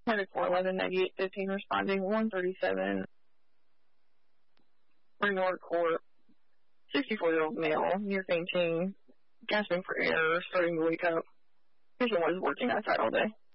Medic 411-9815 responding 137 Renor Court, 64-year-old male, near fainting, gasping for air, starting to wake up. Patient was working outside all day.